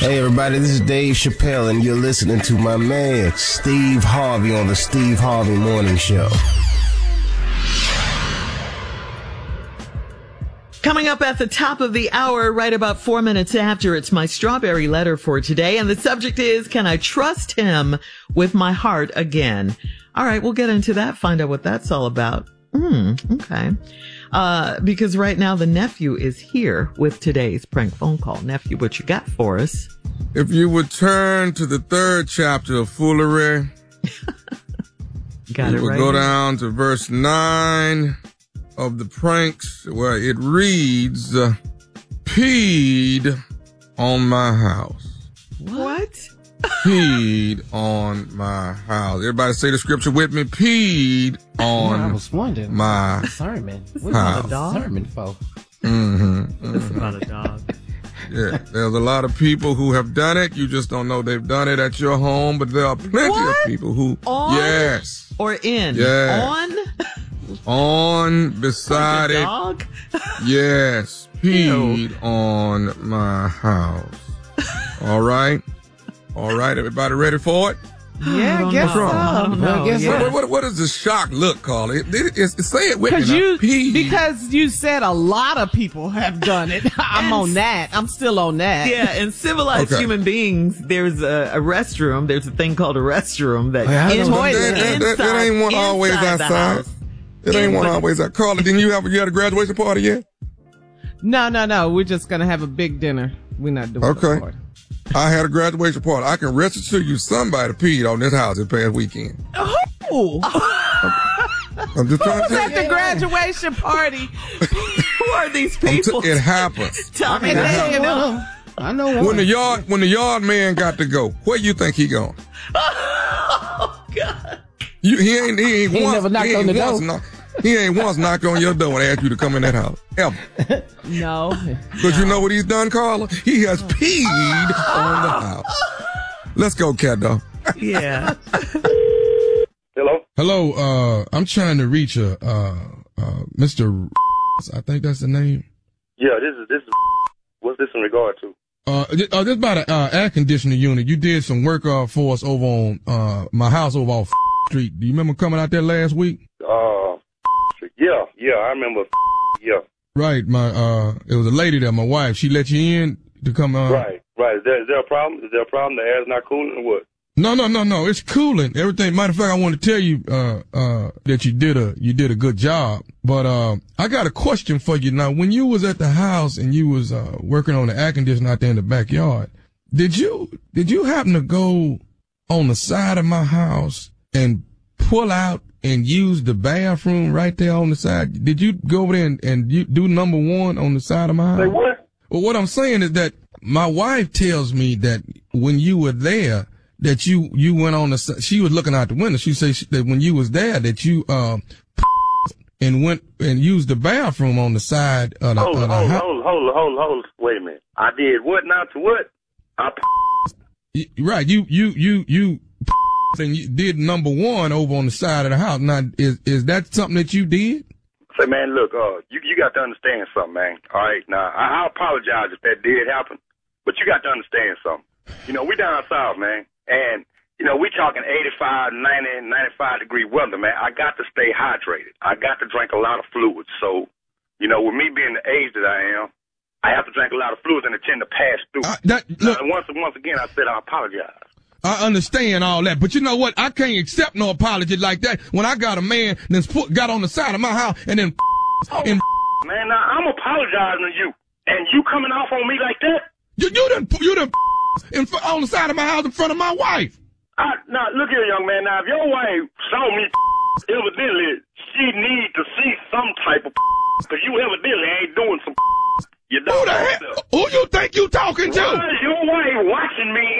Hey everybody, this is Dave Chappelle and you're listening to my man Steve Harvey on the Steve Harvey Morning Show. Coming up at the top of the hour, right about 4 minutes after, it's my strawberry letter for today. And the subject is, can I trust him with my heart again? All right, we'll get into that, find out what that's all about. Okay. Because right now the nephew is here with today's prank phone call. Nephew, what you got for us? If you would turn to the 3rd chapter of Foolery, Got it right. Go down to verse 9 of the pranks, where it reads, peed on my house. What? Peed on my house. Everybody say the scripture with me. Peed on I was wondering. my sermon. What about a dog? Sermon for? It's about a dog. Yeah, there's a lot of people who have done it. You just don't know they've done it at your home, but there are plenty of people who, On? yes, Or in? Yes. on, beside Like a it, dog? yes, peed on my house. All right, everybody ready for it? Yeah, I guess so. I don't know. I guess Yeah. so. What does the shock look called? Say it with me now. Because you said a lot of people have done it. I'm on that. I'm still on that. Yeah, and civilized human beings, there's a restroom. There's a thing called a restroom that That ain't one always outside. It ain't one always outside. Carla, you had a graduation party yet? No. We're just going to have a big dinner. We're not doing the party. I had a graduation party. I can rest assured you somebody peed on this house this past weekend. Who? I'm just trying to tell at you. the graduation party? Who are these people? It happens. Tell me I know one. When the yard man got to go, where you think he going? Oh, God. He ain't never knocked on the door. He ain't once knocked on your door and asked you to come in that house. Ever. No. Because you know what he's done, Carla? He has peed on the house. Let's go, cat dog. Yeah. Hello, I'm trying to reach Mr. I think that's the name. Yeah, this is what's this in regard to? This about an air conditioning unit. You did some work for us over on my house over off Street. Do you remember coming out there last week? Yeah, I remember. Yeah. Right, it was a lady there, my wife. She let you in to come. Right. Is there a problem? Is there a problem? The air's not cooling or what? No. It's cooling. Everything. Matter of fact, I want to tell you, that you did a good job. But, I got a question for you. Now, when you was at the house and you was, working on the air conditioner out there in the backyard, did you happen to go on the side of my house and pull out and use the bathroom right there on the side? Did you go over there and you do number 1 on the side of my house? Say what? Well, what I'm saying is that my wife tells me that when you were there, that you went on the, she was looking out the window. She said that when you was there, that you, and went and used the bathroom on the side of the house. Hold. Wait a minute. I did what now to what? Right. You and you did number 1 over on the side of the house. Now, is that something that you did? Say, man, look, you got to understand something, man. All right. Now, I apologize if that did happen, but you got to understand something. You know, we down south, man. And, you know, we talking 85, 90, 95 degree weather, man. I got to stay hydrated. I got to drink a lot of fluids. So, you know, with me being the age that I am, I have to drink a lot of fluids and tend to pass through. Once again, I said I apologize. I understand all that, but you know what? I can't accept no apology like that when I got a man that's got on the side of my house and then Man, now I'm apologizing to you, and you coming off on me like that? You done on the side of my house in front of my wife. Now, look here, young man. Now, if your wife saw me, evidently, she need to see some type of because you evidently ain't doing some. You Who the hell? Who you think you talking to? Why is your wife watching me